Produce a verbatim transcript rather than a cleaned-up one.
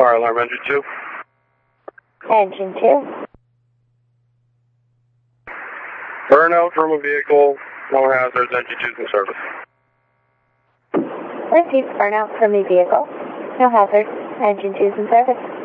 Fire alarm, engine two. Engine two. Burnout from a vehicle, no hazards, engine two's in service. Repeat, burnout from a vehicle. No hazards, engine two's in service.